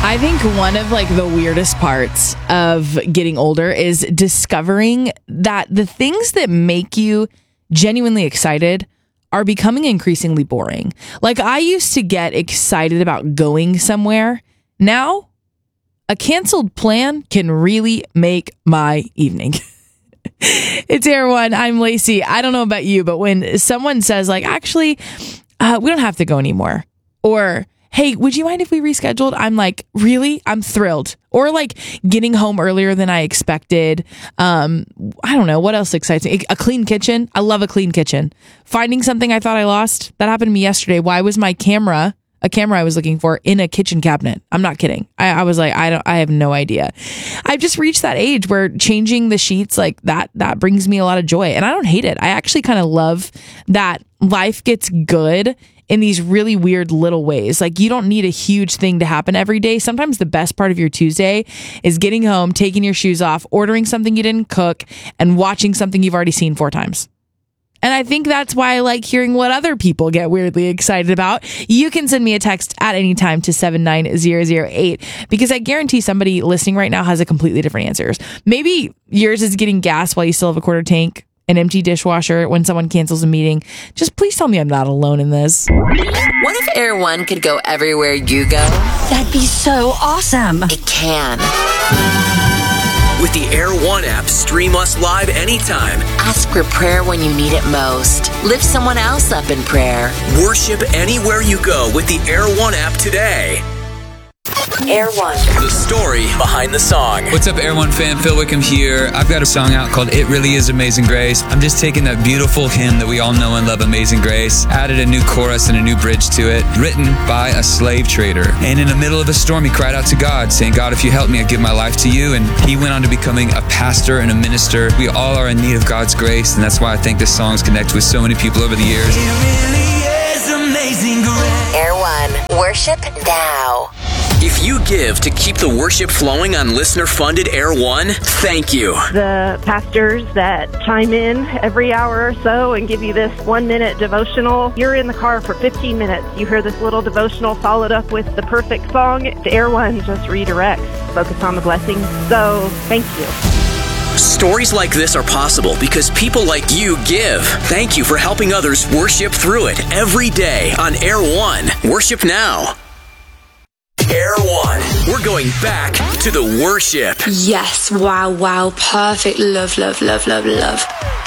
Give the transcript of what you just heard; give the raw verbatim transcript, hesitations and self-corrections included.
I think one of like the weirdest parts of getting older is discovering that the things that make you genuinely excited are becoming increasingly boring. Like I used to get excited about going somewhere. Now, a canceled plan can really make my evening. It's Air One. I'm Lacey. I don't know about you, but when someone says like, actually, uh, we don't have to go anymore, or hey, would you mind if we rescheduled? I'm like, really? I'm thrilled. Or like getting home earlier than I expected. Um, I don't know. What else excites me? A clean kitchen. I love a clean kitchen. Finding something I thought I lost. That happened to me yesterday. Why was my camera, a camera I was looking for, in a kitchen cabinet? I'm not kidding. I, I was like, I don't, I have no idea. I've just reached that age where changing the sheets like that, that brings me a lot of joy. And I don't hate it. I actually kind of love that life gets good in these really weird little ways. Like you don't need a huge thing to happen every day. Sometimes the best part of your Tuesday is getting home, taking your shoes off, ordering something you didn't cook, and watching something you've already seen four times. And I think that's why I like hearing what other people get weirdly excited about. You can send me a text at any time to seven nine zero zero eight because I guarantee somebody listening right now has a completely different answer. Maybe yours is getting gas while you still have a quarter tank, an empty dishwasher when someone cancels a meeting. Just please tell me I'm not alone in this. What if Air One could go everywhere you go? That'd be so awesome. It can. With the Air One app, stream us live anytime. Ask for prayer when you need it most. Lift someone else up in prayer. Worship anywhere you go with the Air One app today. Air One. The story behind the song. What's up, Air One fan? Phil Wickham here. I've got a song out called It Really Is Amazing Grace. I'm just taking that beautiful hymn that we all know and love, Amazing Grace, added a new chorus and a new bridge to it, written by a slave trader. And in the middle of a storm, he cried out to God, saying, God, if you help me, I give my life to you. And he went on to becoming a pastor and a minister. We all are in need of God's grace, and that's why I think this song's connected with so many people over the years. It really is amazing grace. Air One. Worship now. If you give to keep the worship flowing on listener-funded Air One, thank you. The pastors that chime in every hour or so and give you this one-minute devotional. You're in the car for fifteen minutes. You hear this little devotional followed up with the perfect song. The Air One just redirects. Focus on the blessings. So, thank you. Stories like this are possible because people like you give. Thank you for helping others worship through it every day on Air One. Worship now. Air One. We're going back to the worship. Yes. Wow, wow. Perfect. Love, love, love, love, love.